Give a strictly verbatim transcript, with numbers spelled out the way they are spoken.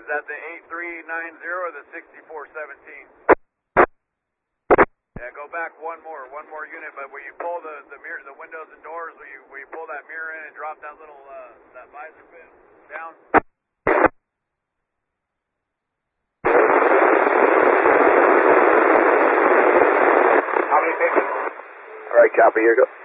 Is that the eight three nine zero or the sixty-four seventeen? Yeah, go back one more, one more unit, but will you pull the, the mirror, the windows and doors, will you, will you pull that mirror in and drop that little, uh, that visor pin down? How many pages? All right, copy, here you go.